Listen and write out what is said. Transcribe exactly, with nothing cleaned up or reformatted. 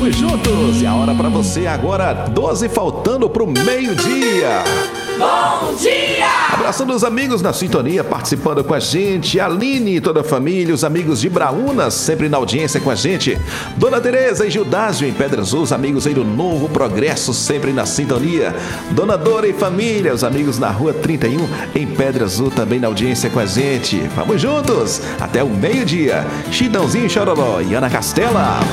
Vamos juntos! E a hora pra você agora, doze faltando pro meio-dia. Bom dia! Abraçando os amigos na sintonia, participando com a gente. Aline e toda a família, os amigos de Braúnas, sempre na audiência com a gente. Dona Tereza e Gildásio em Pedras Azul, os amigos aí do Novo Progresso, sempre na sintonia. Dona Dora e família, os amigos na Rua trinta e um, em Pedras Azul, também na audiência com a gente. Vamos juntos, até o meio-dia. Chitãozinho Chororó e Ana Castela.